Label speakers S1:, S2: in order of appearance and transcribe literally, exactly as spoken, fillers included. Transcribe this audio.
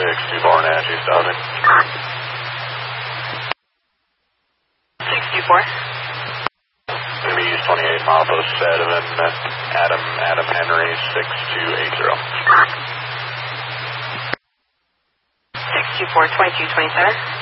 S1: six two four Nash, East Dodging.
S2: six two four.
S1: Going to be East twenty-eight, Alpha seven, Adam, Adam Henry, six two eight zero.
S2: six two four, twenty-two twenty-seven.